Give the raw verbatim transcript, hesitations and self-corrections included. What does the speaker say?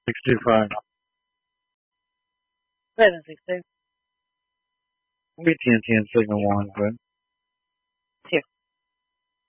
sixty-five. Better than sixty. Maybe T N T and Signal one, but